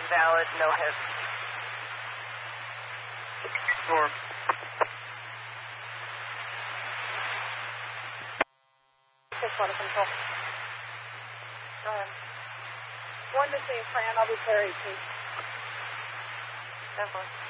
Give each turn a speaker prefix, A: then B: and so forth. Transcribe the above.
A: Valid, no hits.
B: Storm.
C: Water control. Go ahead. 1 to 2, Fran, I'll be Terry, please.
A: Definitely.